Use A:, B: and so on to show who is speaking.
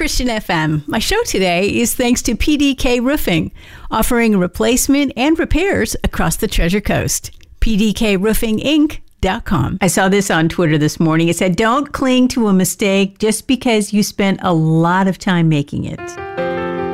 A: Christian FM. My show today is thanks to PDK Roofing, offering replacement and repairs across the Treasure Coast. PDKRoofingInc.com. I saw this on Twitter this morning. It said, don't cling to a mistake just because you spent a lot of time making it.